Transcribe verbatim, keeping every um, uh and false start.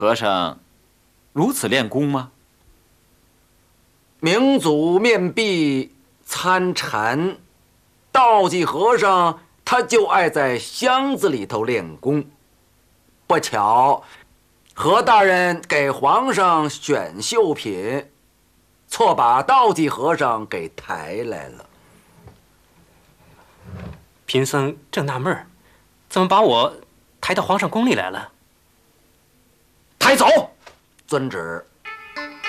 和尚如此练功吗？ 明祖面壁参禅，道济和尚他就爱在箱子里头练功。不巧，何大人给皇上选绣品，错把道济和尚给抬来了。 贫僧正纳闷儿，怎么把我抬到皇上宫里来了？ 抬走！遵旨。